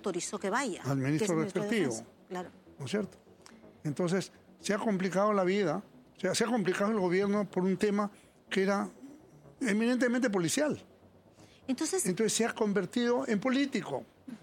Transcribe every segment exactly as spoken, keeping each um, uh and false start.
autorizó que vaya. Al ministro respectivo. Claro. ¿No es cierto? Entonces, se ha complicado la vida, o sea, se ha complicado el gobierno por un tema que era eminentemente policial. Entonces, Entonces se ha convertido en político.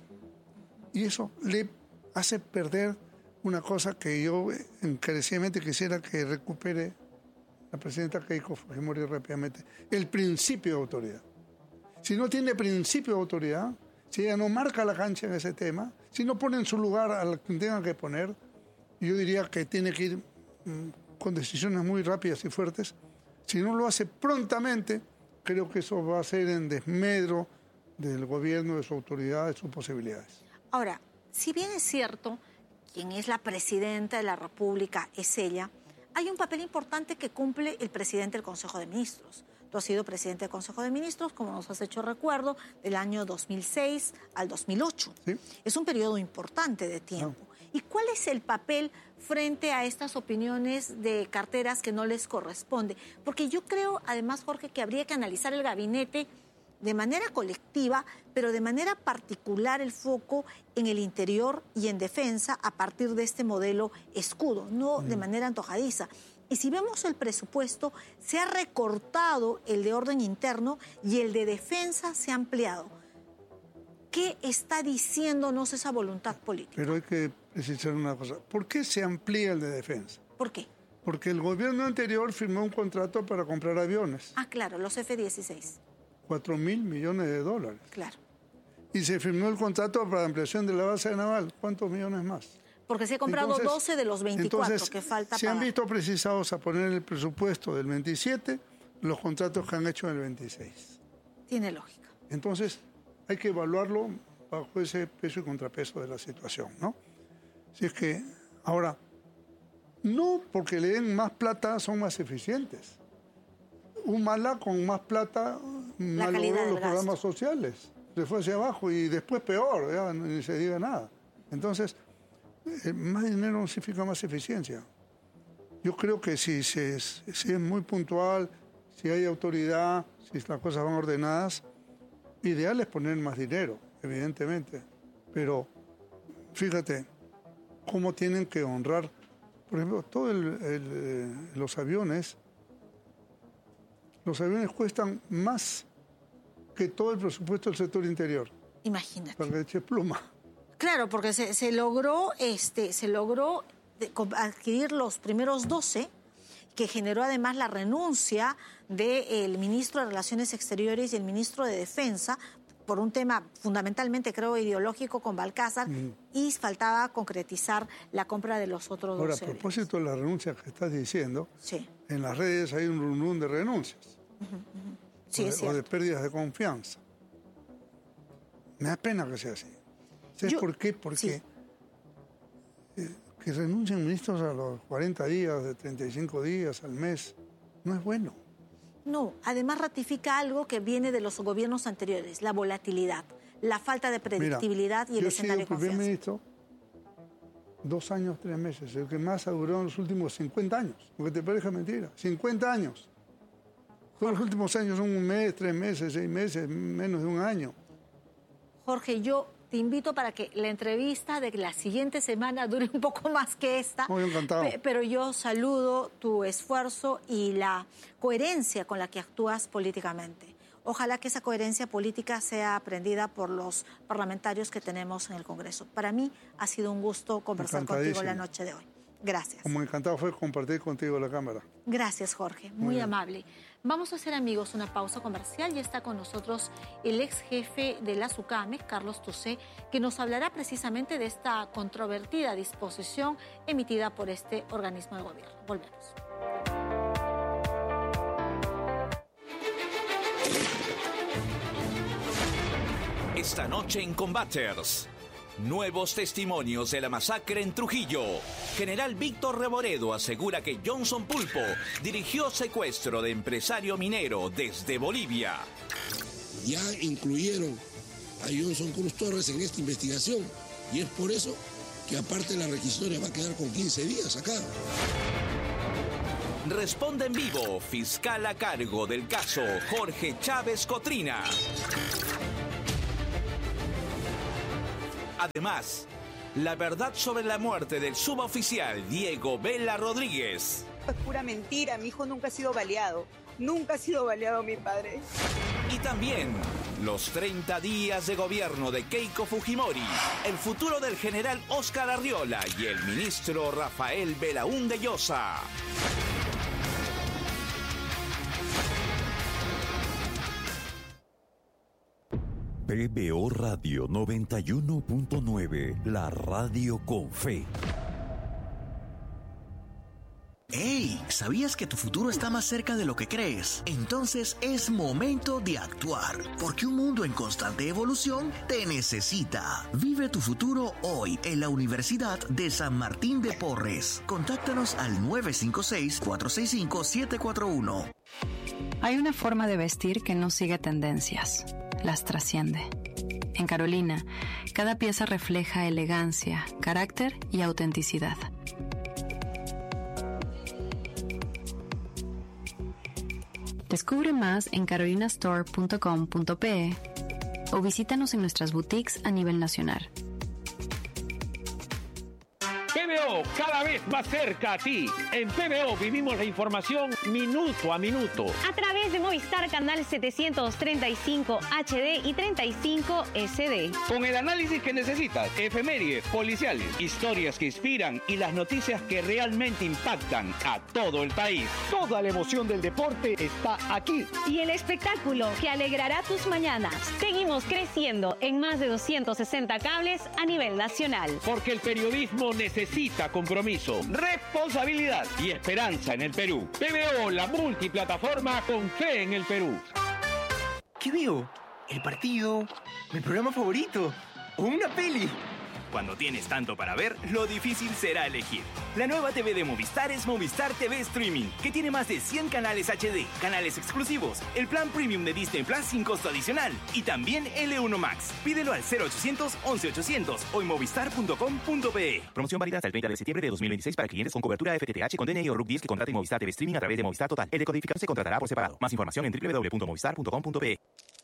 Y eso le hace perder una cosa que yo encarecidamente quisiera que recupere la presidenta Keiko Fujimori rápidamente: el principio de autoridad. Si no tiene principio de autoridad, si ella no marca la cancha en ese tema, si no pone en su lugar a quien tenga que poner, yo diría que tiene que ir mmm, con decisiones muy rápidas y fuertes. Si no lo hace prontamente, creo que eso va a ser en desmedro del gobierno, de su autoridad, de sus posibilidades. Ahora, si bien es cierto, quien es la presidenta de la República es ella, hay un papel importante que cumple el presidente del Consejo de Ministros. Tú has sido presidente del Consejo de Ministros, como nos has hecho recuerdo, del año dos mil seis al dos mil ocho. ¿Sí? Es un periodo importante de tiempo. Ah. ¿Y cuál es el papel frente a estas opiniones de carteras que no les corresponde? Porque yo creo, además, Jorge, que habría que analizar el gabinete de manera colectiva, pero de manera particular el foco en el interior y en defensa a partir de este modelo escudo, no mm. de manera antojadiza. Y si vemos el presupuesto, se ha recortado el de orden interno y el de defensa se ha ampliado. ¿Qué está diciéndonos esa voluntad política? Pero hay que precisar una cosa. ¿Por qué se amplía el de defensa? ¿Por qué? Porque el gobierno anterior firmó un contrato para comprar aviones. Ah, claro, los F dieciséis. Cuatro mil millones de dólares. Claro. Y se firmó el contrato para la ampliación de la base naval. ¿Cuántos millones más? Porque se ha comprado entonces, doce de los veinticuatro entonces, que falta se pagar. han visto precisados a poner en el presupuesto del veintisiete los contratos que han hecho en el veintiséis. Tiene lógica. Entonces, hay que evaluarlo bajo ese peso y contrapeso de la situación, ¿no? Si es que, ahora, no porque le den más plata son más eficientes. Humala con más plata malogró los programas sociales. Se fue hacia abajo y después peor, ya ni se diga nada. Entonces, eh, más dinero no significa más eficiencia. Yo creo que si, si, es, si es muy puntual, si hay autoridad, si las cosas van ordenadas, ideal es poner más dinero, evidentemente. Pero fíjate cómo tienen que honrar, por ejemplo, todos los aviones. Los aviones cuestan más que todo el presupuesto del sector interior. Imagínate. Para que eches pluma. Claro, porque se, se logró, este, se logró de, adquirir los primeros doce, que generó además la renuncia del ministro de Relaciones Exteriores y el ministro de Defensa, por un tema fundamentalmente, creo, ideológico con Balcázar, mm. y faltaba concretizar la compra de los otros Ahora, doce. Ahora, a propósito de las renuncias que estás diciendo, sí. en las redes hay un rumrum de renuncias. Uh-huh, uh-huh. Sí, o, de, es cierto. o de pérdidas de confianza. Me da pena que sea así. ¿Sabes Yo, por qué? Porque sí. eh, que renuncien ministros a los cuarenta días, de treinta y cinco días, al mes, no es bueno. No, además ratifica algo que viene de los gobiernos anteriores, la volatilidad, la falta de predictibilidad. Mira, y el escenario de confianza. Yo he sido primer ministro dos años, tres meses, el que más ha durado en los últimos cincuenta años, aunque te parezca mentira, cincuenta años. Todos los últimos años son un mes, tres meses, seis meses, menos de un año. Jorge, yo te invito para que la entrevista de la siguiente semana dure un poco más que esta. Muy encantado. Pero yo saludo tu esfuerzo y la coherencia con la que actúas políticamente. Ojalá que esa coherencia política sea aprendida por los parlamentarios que tenemos en el Congreso. Para mí ha sido un gusto conversar contigo la noche de hoy. Gracias. Como encantado fue compartir contigo la cámara. Gracias, Jorge. Muy, Muy amable. Vamos a hacer, amigos, una pausa comercial y está con nosotros el ex jefe de la SUCAME, Carlos Tucé, que nos hablará precisamente de esta controvertida disposición emitida por este organismo de gobierno. Volvemos. Esta noche en Combaters. Nuevos testimonios de la masacre en Trujillo. General Víctor Reboredo asegura que Johnson Pulpo dirigió secuestro de empresario minero desde Bolivia. Ya incluyeron a Johnson Cruz Torres en esta investigación y es por eso que aparte la requisitoria va a quedar con quince días acá. Responde en vivo, fiscal a cargo del caso, Jorge Chávez Cotrina. Además, la verdad sobre la muerte del suboficial Diego Vela Rodríguez. Es pura mentira, mi hijo nunca ha sido baleado. Nunca ha sido baleado mi padre. Y también los treinta días de gobierno de Keiko Fujimori, el futuro del general Óscar Arriola y el ministro Rafael Belaúnde Llosa. P B O Radio noventa y uno punto nueve, la radio con fe. ¡Hey! ¿Sabías que tu futuro está más cerca de lo que crees? Entonces es momento de actuar, porque un mundo en constante evolución te necesita. Vive tu futuro hoy en la Universidad de San Martín de Porres. Contáctanos al nueve cinco seis, cuatro seis cinco, siete cuatro uno. Hay una forma de vestir que no sigue tendencias, las trasciende. En Carolina, cada pieza refleja elegancia, carácter y autenticidad. Descubre más en carolina store punto com punto pe o visítanos en nuestras boutiques a nivel nacional. P B O, cada vez más cerca a ti. En P B O vivimos la información minuto a minuto. A través de Movistar Canal setecientos treinta y cinco H D y treinta y cinco S D. Con el análisis que necesitas, efemérides, policiales, historias que inspiran y las noticias que realmente impactan a todo el país. Toda la emoción del deporte está aquí. Y el espectáculo que alegrará tus mañanas. Seguimos creciendo en más de doscientos sesenta cables a nivel nacional. Porque el periodismo necesita Necesita compromiso, responsabilidad y esperanza en el Perú. P B O, la multiplataforma con fe en el Perú. ¿Qué veo? ¿El partido? ¿Mi programa favorito? ¿O una peli? Cuando tienes tanto para ver, lo difícil será elegir. La nueva T V de Movistar es Movistar T V Streaming, que tiene más de cien canales H D, canales exclusivos, el plan premium de Disney Plus sin costo adicional y también L uno Max. Pídelo al cero ochocientos, once ochocientos o en movistar punto com punto pe. Promoción válida hasta el treinta de septiembre de dos mil veintiséis para clientes con cobertura F T T H con D N I o R U C diez que contraten Movistar T V Streaming a través de Movistar Total. El decodificador se contratará por separado. Más información en doble u doble u doble u punto movistar punto com punto pe.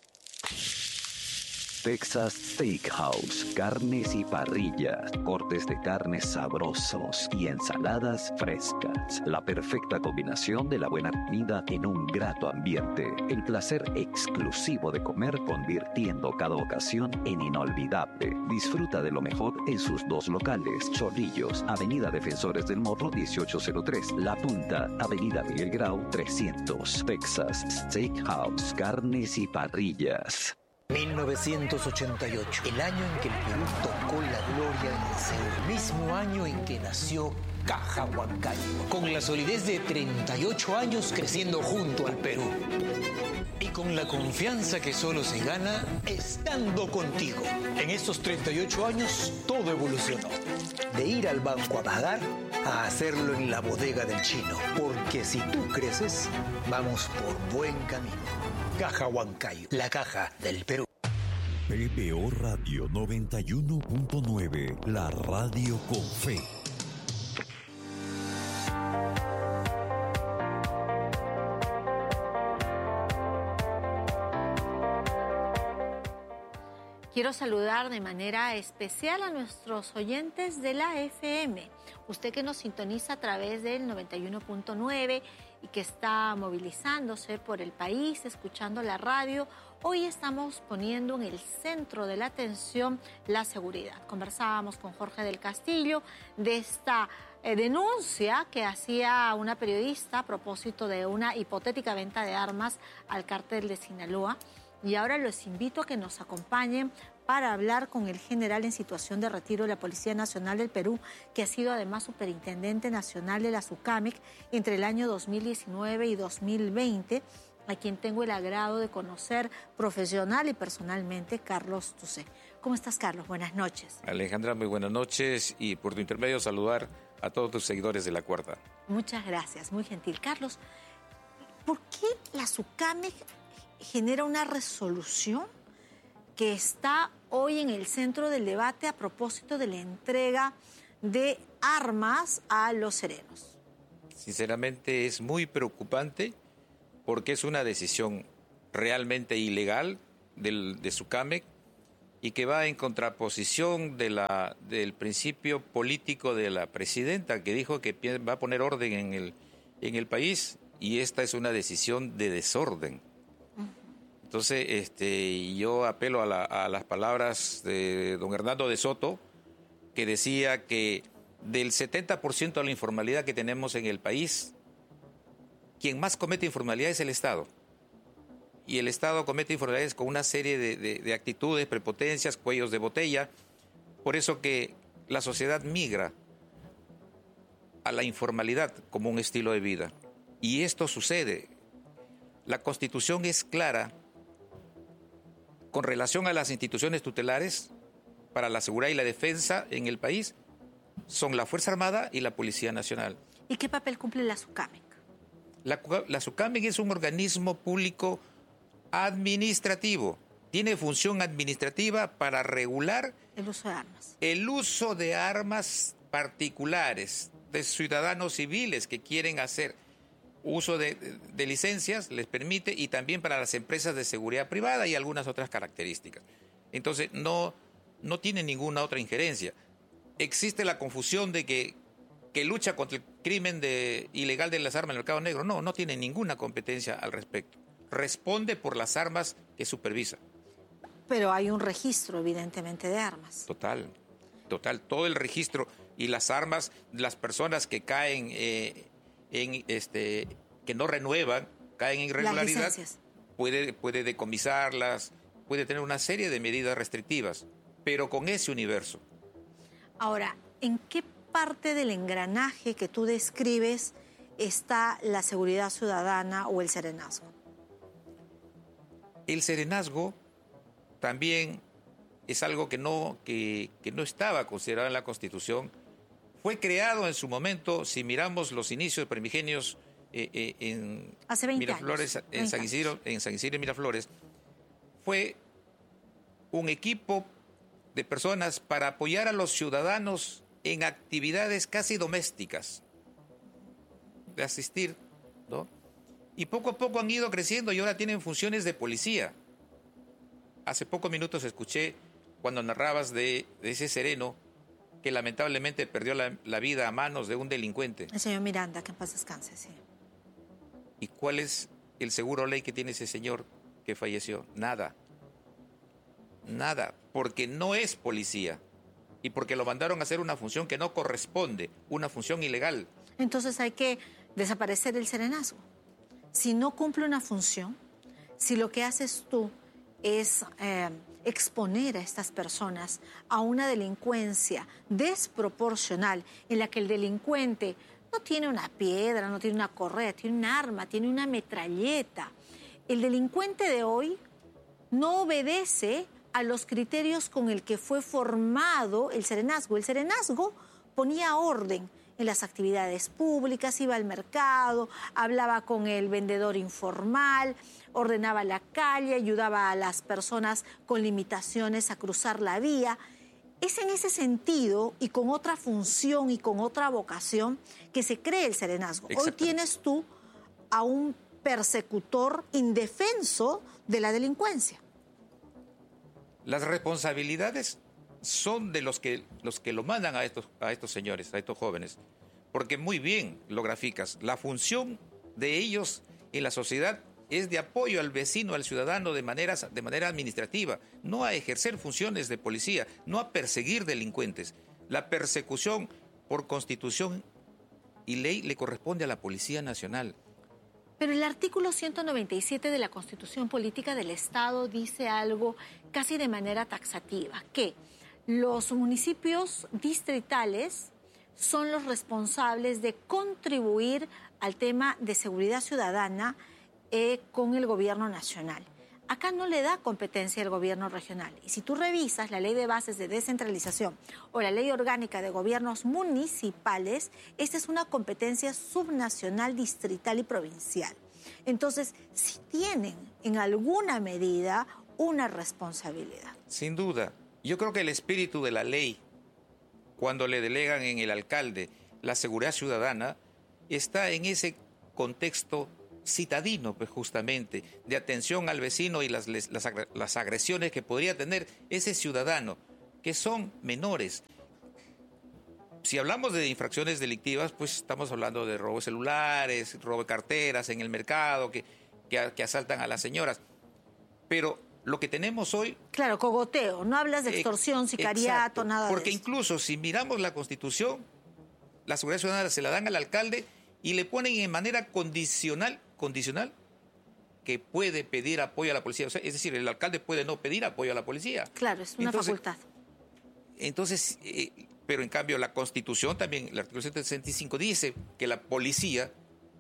Texas Steakhouse, carnes y parrillas, cortes de carnes sabrosos y ensaladas frescas. La perfecta combinación de la buena comida en un grato ambiente. El placer exclusivo de comer convirtiendo cada ocasión en inolvidable. Disfruta de lo mejor en sus dos locales. Chorrillos, Avenida Defensores del Morro dieciocho cero tres. La Punta, Avenida Miguel Grau trescientos. Texas Steakhouse, carnes y parrillas. mil novecientos ochenta y ocho, el año en que el Perú tocó la gloria en el Seúl, mismo año en que nació Caja Huancayo, con la solidez de treinta y ocho años creciendo junto al Perú. Y con la confianza que solo se gana estando contigo. En estos treinta y ocho años todo evolucionó. De ir al banco a pagar a hacerlo en la bodega del chino. Porque si tú creces, vamos por buen camino. Caja Huancayo, la caja del Perú. P B O Radio noventa y uno punto nueve, la radio con fe. Quiero saludar de manera especial a nuestros oyentes de la F M. Usted que nos sintoniza a través del noventa y uno punto nueve y que está movilizándose por el país, escuchando la radio. Hoy estamos poniendo en el centro de la atención la seguridad. Conversábamos con Jorge del Castillo de esta eh, denuncia que hacía una periodista a propósito de una hipotética venta de armas al cártel de Sinaloa. Y ahora los invito a que nos acompañen para hablar con el general en situación de retiro de la Policía Nacional del Perú, que ha sido además superintendente nacional de la SUCAMEC entre el año dos mil diecinueve y dos mil veinte, a quien tengo el agrado de conocer profesional y personalmente, Carlos Tucé. ¿Cómo estás, Carlos? Buenas noches. Alejandra, muy buenas noches y por tu intermedio saludar a todos tus seguidores de La Cuarta. Muchas gracias, muy gentil. Carlos, ¿por qué la SUCAMEC genera una resolución que está hoy en el centro del debate a propósito de la entrega de armas a los serenos? Sinceramente es muy preocupante porque es una decisión realmente ilegal del, de SUCAMEC y que va en contraposición de la, del principio político de la presidenta, que dijo que va a poner orden en el, en el país, y esta es una decisión de desorden. Entonces, este, yo apelo a, la, a las palabras de don Hernando de Soto, que decía que del setenta por ciento de la informalidad que tenemos en el país, quien más comete informalidad es el Estado. Y el Estado comete informalidades con una serie de, de, de actitudes, prepotencias, cuellos de botella. Por eso que la sociedad migra a la informalidad como un estilo de vida. Y esto sucede. La Constitución es clara con relación a las instituciones tutelares para la seguridad y la defensa en el país. Son la Fuerza Armada y la Policía Nacional. ¿Y qué papel cumple la SUCAMEC? La, la SUCAMEC es un organismo público administrativo. Tiene función administrativa para regular el uso de armas. El uso de armas particulares de ciudadanos civiles que quieren hacer uso de, de, de licencias, les permite, y también para las empresas de seguridad privada y algunas otras características. Entonces, no, no tiene ninguna otra injerencia. Existe la confusión de que, que lucha contra el crimen de, ilegal de las armas en el mercado negro. No, no tiene ninguna competencia al respecto. Responde por las armas que supervisa. Pero hay un registro, evidentemente, de armas. Total, total. Todo el registro y las armas, las personas que caen, eh, en este, que no renuevan, caen en irregularidad, puede, puede decomisarlas, puede tener una serie de medidas restrictivas, pero con ese universo. Ahora, ¿en qué parte del engranaje que tú describes está la seguridad ciudadana o el serenazgo? El serenazgo también es algo que no, que, que no estaba considerado en la Constitución. Fue creado en su momento, si miramos los inicios primigenios eh, eh, en Hace veinte Miraflores, años, en, San Isidro, en San Isidro y Miraflores, fue un equipo de personas para apoyar a los ciudadanos en actividades casi domésticas, de asistir, ¿no? Y poco a poco han ido creciendo y ahora tienen funciones de policía. Hace pocos minutos escuché cuando narrabas de, de ese sereno que lamentablemente perdió la, la vida a manos de un delincuente. El señor Miranda, que en paz descanse, sí. ¿Y cuál es el seguro ley que tiene ese señor que falleció? Nada. Nada, porque no es policía y porque lo mandaron a hacer una función que no corresponde, una función ilegal. Entonces hay que desaparecer el serenazgo. Si no cumple una función, si lo que haces tú es eh, exponer a estas personas a una delincuencia desproporcional en la que el delincuente no tiene una piedra, no tiene una correa, tiene un arma, tiene una metralleta. El delincuente de hoy no obedece a los criterios con el que fue formado el serenazgo. El serenazgo ponía orden en las actividades públicas, iba al mercado, hablaba con el vendedor informal, ordenaba la calle, ayudaba a las personas con limitaciones a cruzar la vía. Es en ese sentido y con otra función y con otra vocación que se cree el serenazgo. Hoy tienes tú a un persecutor indefenso de la delincuencia. Las responsabilidades son de los que, los que lo mandan a estos, a estos señores, a estos jóvenes, porque muy bien lo graficas. La función de ellos en la sociedad es de apoyo al vecino, al ciudadano, de, maneras, de manera administrativa, no a ejercer funciones de policía, no a perseguir delincuentes. La persecución por Constitución y ley le corresponde a la Policía Nacional. Pero el artículo ciento noventa y siete de la Constitución Política del Estado dice algo casi de manera taxativa, que los municipios distritales son los responsables de contribuir al tema de seguridad ciudadana eh, con el gobierno nacional. Acá no le da competencia al gobierno regional. Y si tú revisas la ley de bases de descentralización o la ley orgánica de gobiernos municipales, esta es una competencia subnacional, distrital y provincial. Entonces, sí tienen en alguna medida una responsabilidad. Sin duda. Yo creo que el espíritu de la ley, cuando le delegan en el alcalde la seguridad ciudadana, está en ese contexto citadino, pues justamente, de atención al vecino y las, las, las agresiones que podría tener ese ciudadano, que son menores. Si hablamos de infracciones delictivas, pues estamos hablando de robo de celulares, robo de carteras en el mercado, que, que, que asaltan a las señoras. Pero lo que tenemos hoy... Claro, cogoteo, no hablas de extorsión, eh, sicariato, exacto, nada porque de eso. Incluso si miramos la Constitución, la seguridad ciudadana se la dan al alcalde y le ponen en manera condicional, condicional, que puede pedir apoyo a la policía. O sea, es decir, el alcalde puede no pedir apoyo a la policía. Claro, es una entonces, facultad. Entonces, eh, pero en cambio la Constitución también, el artículo ciento sesenta y cinco dice que la policía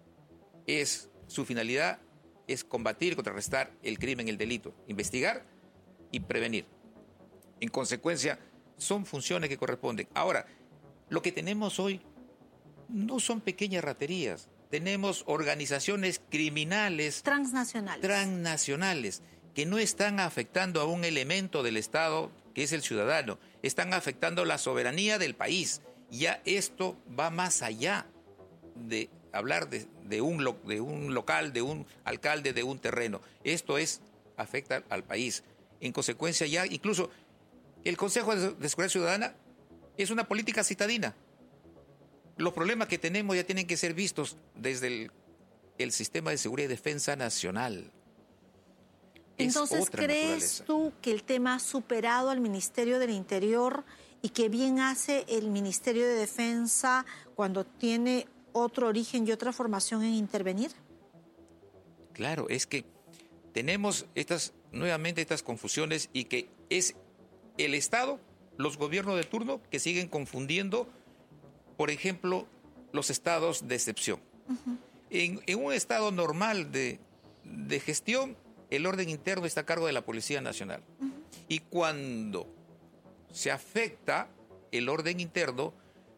es, su finalidad es combatir y contrarrestar el crimen, el delito, investigar y prevenir. En consecuencia, son funciones que corresponden. Ahora, lo que tenemos hoy no son pequeñas raterías. Tenemos organizaciones criminales transnacionales. transnacionales que no están afectando a un elemento del Estado que es el ciudadano, están afectando la soberanía del país. Ya esto va más allá de hablar de, de, un, lo, de un local, de un alcalde, de un terreno. Esto es, afecta al país. En consecuencia, ya incluso el Consejo de Seguridad Ciudadana es una política citadina. Los problemas que tenemos ya tienen que ser vistos desde el, el sistema de seguridad y defensa nacional. Entonces, ¿crees tú que el tema ha superado al Ministerio del Interior y que bien hace el Ministerio de Defensa cuando tiene otro origen y otra formación en intervenir? Claro, es que tenemos estas nuevamente estas confusiones y que es el Estado, los gobiernos de turno que siguen confundiendo, por ejemplo, los estados de excepción. Uh-huh. En, en un estado normal de, de gestión, el orden interno está a cargo de la Policía Nacional. Uh-huh. Y cuando se afecta el orden interno,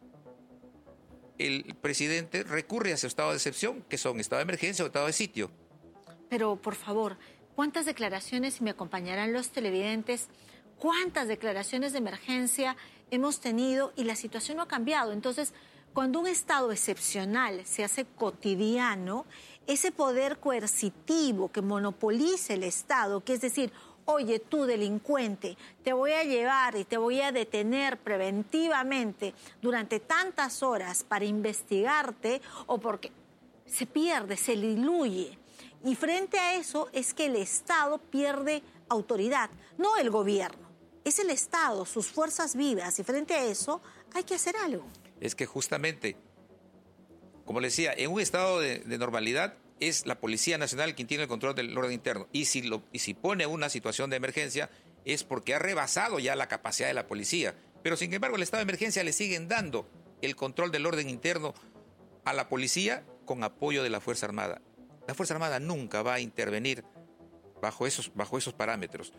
el presidente recurre a su estado de excepción, que son estado de emergencia o estado de sitio. Pero, por favor, ¿cuántas declaraciones, y me acompañarán los televidentes, cuántas declaraciones de emergencia hemos tenido y la situación no ha cambiado? Entonces, cuando un estado excepcional se hace cotidiano, ese poder coercitivo que monopoliza el Estado, que es decir, oye, tú delincuente, te voy a llevar y te voy a detener preventivamente durante tantas horas para investigarte, o porque se pierde, se diluye. Y frente a eso es que el Estado pierde autoridad, no el gobierno. Es el Estado, sus fuerzas vivas, y frente a eso hay que hacer algo. Es que justamente, como le decía, en un estado de, de normalidad es la Policía Nacional quien tiene el control del orden interno. Y si, lo, y si pone una situación de emergencia es porque ha rebasado ya la capacidad de la policía. Pero sin embargo, el estado de emergencia le siguen dando el control del orden interno a la policía con apoyo de la Fuerza Armada. La Fuerza Armada nunca va a intervenir bajo esos, bajo esos parámetros.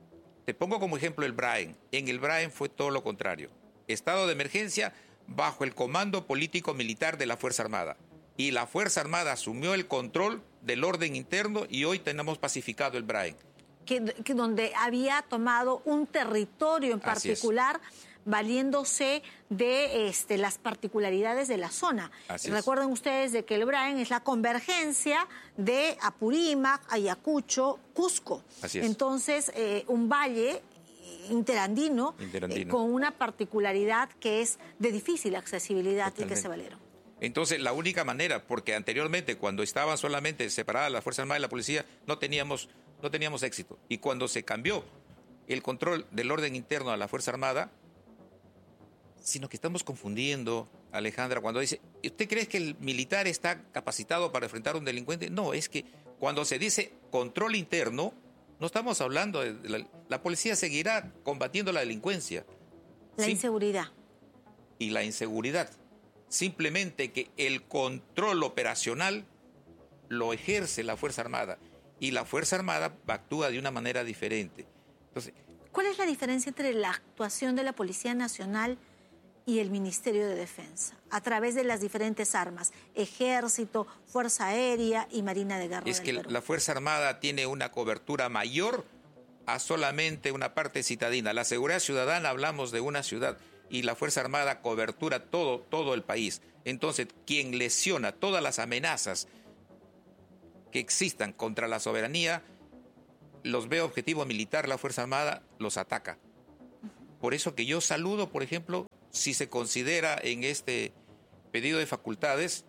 Te pongo como ejemplo el Braen. En el Braen fue todo lo contrario. Estado de emergencia bajo el comando político militar de la Fuerza Armada. Y la Fuerza Armada asumió el control del orden interno y hoy tenemos pacificado el Braen. Que, que donde había tomado un territorio en particular, valiéndose de este, las particularidades de la zona. Así Recuerden es. ustedes de que el Braen es la convergencia de Apurímac, Ayacucho, Cusco. Así es. Entonces, eh, un valle interandino, interandino. Eh, con una particularidad que es de difícil accesibilidad. Totalmente. Y que se valieron. Entonces, la única manera, porque anteriormente, cuando estaban solamente separadas la Fuerza Armada y la Policía, no teníamos, no teníamos éxito. Y cuando se cambió el control del orden interno a la Fuerza Armada, sino que estamos confundiendo, Alejandra, cuando dice, ¿usted cree que el militar está capacitado para enfrentar a un delincuente? No, es que cuando se dice control interno, no estamos hablando de la, la policía seguirá combatiendo la delincuencia. La Sim- inseguridad. Y la inseguridad. Simplemente que el control operacional lo ejerce la Fuerza Armada y la Fuerza Armada actúa de una manera diferente. Entonces, ¿cuál es la diferencia entre la actuación de la Policía Nacional y el Ministerio de Defensa a través de las diferentes armas, Ejército, Fuerza Aérea y Marina de Guerra? Es que del Perú. La Fuerza Armada tiene una cobertura mayor a solamente una parte citadina. La seguridad ciudadana hablamos de una ciudad y la Fuerza Armada cobertura todo, todo el país. Entonces, quien lesiona todas las amenazas que existan contra la soberanía, los ve objetivo militar, la Fuerza Armada los ataca. Por eso que yo saludo, por ejemplo, si se considera en este pedido de facultades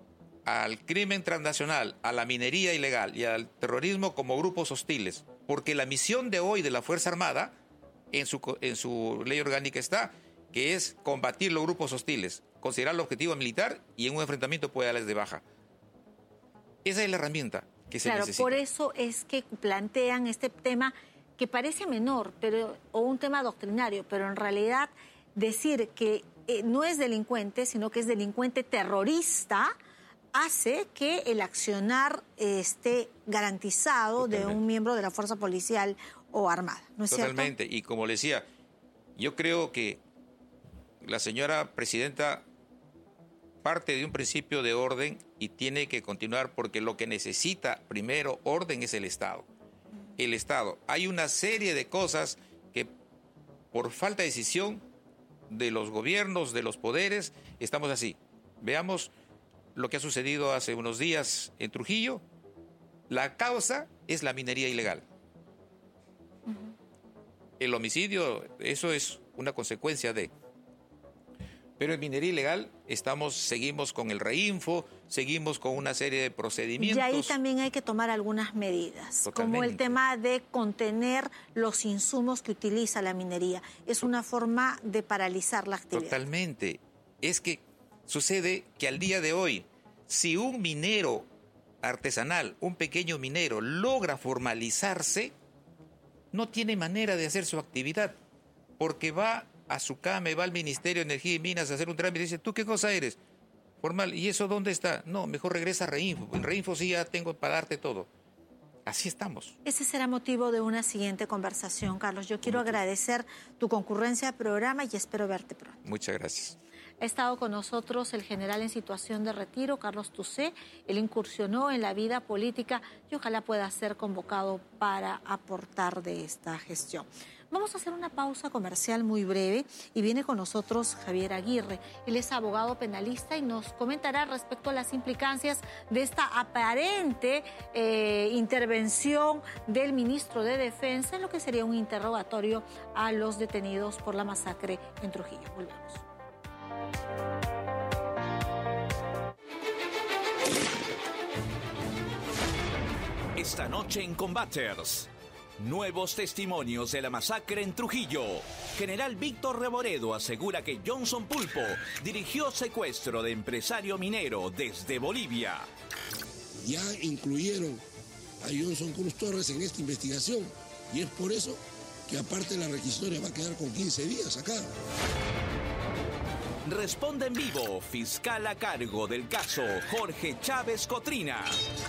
al crimen transnacional, a la minería ilegal y al terrorismo como grupos hostiles, porque la misión de hoy de la Fuerza Armada, en su, en su ley orgánica está, que es combatir los grupos hostiles, considerar el objetivo militar y en un enfrentamiento puede darles de baja. Esa es la herramienta que se claro, necesita. Por eso es que plantean este tema que parece menor, pero o un tema doctrinario, pero en realidad decir que eh, no es delincuente, sino que es delincuente terrorista, hace que el accionar eh, esté garantizado Totalmente. de un miembro de la fuerza policial o armada, ¿no es Totalmente. cierto? Y como le decía, yo creo que la señora presidenta parte de un principio de orden y tiene que continuar porque lo que necesita primero orden es el Estado. El Estado. Hay una serie de cosas que por falta de decisión de los gobiernos, de los poderes, estamos así. Veamos lo que ha sucedido hace unos días en Trujillo. La causa es la minería ilegal. Uh-huh. El homicidio, eso es una consecuencia de... Pero en minería ilegal estamos, seguimos con el reinfo, seguimos con una serie de procedimientos. Y ahí también hay que tomar algunas medidas, Totalmente. como el tema de contener los insumos que utiliza la minería. Es una forma de paralizar la actividad. Totalmente. Es que sucede que al día de hoy, si un minero artesanal, un pequeño minero, logra formalizarse, no tiene manera de hacer su actividad, porque va a su came, va al Ministerio de Energía y Minas a hacer un trámite y dice, ¿tú qué cosa eres? Formal. ¿Y eso dónde está? No, mejor regresa a Reinfo. En Reinfo sí ya tengo para darte todo. Así estamos. Ese será motivo de una siguiente conversación, Carlos. Yo quiero agradecer tu concurrencia al programa y espero verte pronto. Muchas gracias. Ha estado con nosotros el general en situación de retiro, Carlos Toussaint. Él incursionó en la vida política y ojalá pueda ser convocado para aportar de esta gestión. Vamos a hacer una pausa comercial muy breve y viene con nosotros Javier Aguirre. Él es abogado penalista y nos comentará respecto a las implicancias de esta aparente eh, intervención del ministro de Defensa en lo que sería un interrogatorio a los detenidos por la masacre en Trujillo. Volvemos. Esta noche en Combaters, nuevos testimonios de la masacre en Trujillo. General Víctor Reboredo asegura que Johnson Pulpo dirigió secuestro de empresario minero desde Bolivia. Ya incluyeron a Johnson Cruz Torres en esta investigación y es por eso que aparte la requisitoria va a quedar con quince días acá. Responde en vivo, fiscal a cargo del caso, Jorge Chávez Cotrina.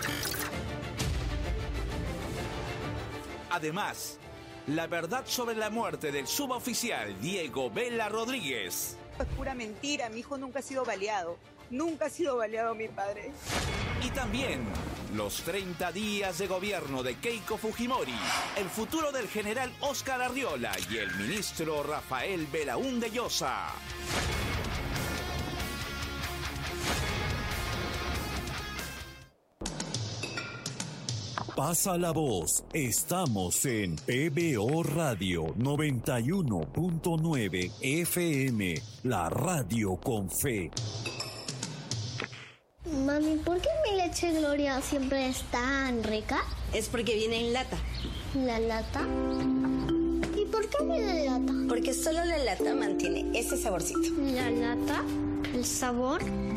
Además, la verdad sobre la muerte del suboficial Diego Vela Rodríguez. Es pura mentira, mi hijo nunca ha sido baleado. Nunca ha sido baleado mi padre. Y también los treinta días de gobierno de Keiko Fujimori, el futuro del general Óscar Arriola y el ministro Rafael Belaúnde Llosa. Pasa la voz. Estamos en P B O Radio noventa y uno punto nueve F M, la radio con fe. Mami, ¿por qué mi leche Gloria siempre es tan rica? Es porque viene en lata. ¿La lata? ¿Y por qué viene en lata? Porque solo la lata mantiene ese saborcito. ¿La lata? ¿El sabor?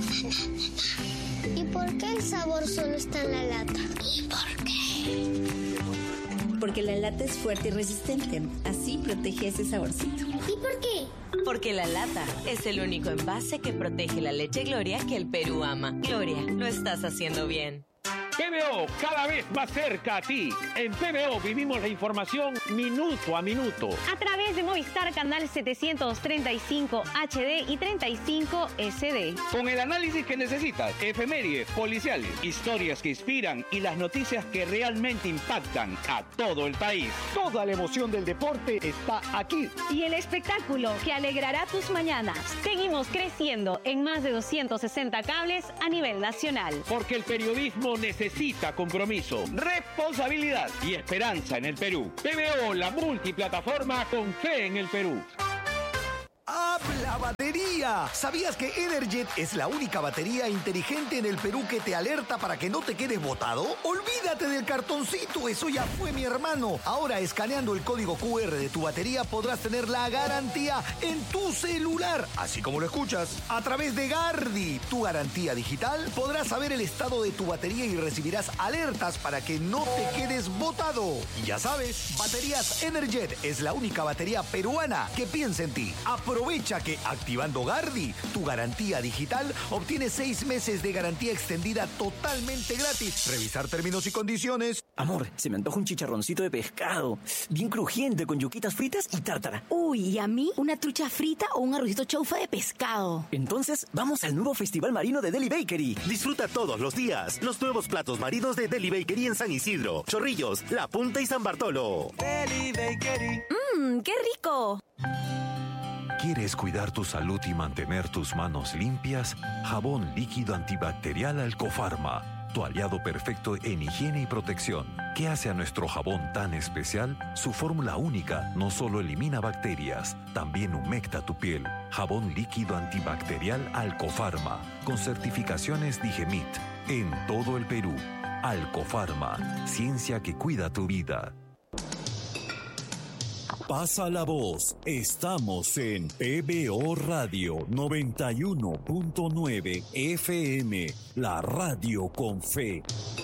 ¿Y por qué el sabor solo está en la lata? ¿Y por qué? Porque la lata es fuerte y resistente. Así protege ese saborcito. ¿Y por qué? Porque la lata es el único envase que protege la leche Gloria que el Perú ama. Gloria, lo estás haciendo bien. P B O, cada vez más cerca a ti. En P B O vivimos la información minuto a minuto. A través de Movistar Canal setecientos treinta y cinco H D y treinta y cinco S D. Con el análisis que necesitas, efemérides, policiales, historias que inspiran y las noticias que realmente impactan a todo el país. Toda la emoción del deporte está aquí. Y el espectáculo que alegrará tus mañanas. Seguimos creciendo en más de doscientos sesenta cables a nivel nacional. Porque el periodismo necesita necesita compromiso, responsabilidad y esperanza en el Perú. P B O, la multiplataforma con fe en el Perú. ¡Habla batería! ¿Sabías que Energet es la única batería inteligente en el Perú que te alerta para que no te quedes botado? Olvídate del cartoncito, eso ya fue, mi hermano. Ahora, escaneando el código Q R de tu batería, podrás tener la garantía en tu celular, así como lo escuchas. A través de Gardi, tu garantía digital, podrás saber el estado de tu batería y recibirás alertas para que no te quedes botado. Y ya sabes, Baterías Energet es la única batería peruana que piensa en ti. Aprovecha que activando Gardi, tu garantía digital, obtienes seis meses de garantía extendida totalmente gratis. Revisar términos y condiciones. Amor, se me antoja un chicharroncito de pescado, bien crujiente, con yuquitas fritas y tártara. Uy, ¿y a mí? ¿Una trucha frita o un arrocito chaufa de pescado? Entonces, vamos al nuevo Festival Marino de Deli Bakery. Disfruta todos los días los nuevos platos marinos de Deli Bakery en San Isidro, Chorrillos, La Punta y San Bartolo. Deli Bakery. ¡Mmm, qué rico! ¿Quieres cuidar tu salud y mantener tus manos limpias? Jabón líquido antibacterial Alcofarma, tu aliado perfecto en higiene y protección. ¿Qué hace a nuestro jabón tan especial? Su fórmula única no solo elimina bacterias, también humecta tu piel. Jabón líquido antibacterial Alcofarma, con certificaciones Digemit, en todo el Perú. Alcofarma, ciencia que cuida tu vida. Pasa la voz. Estamos en P B O Radio noventa y uno punto nueve F M, la radio con fe.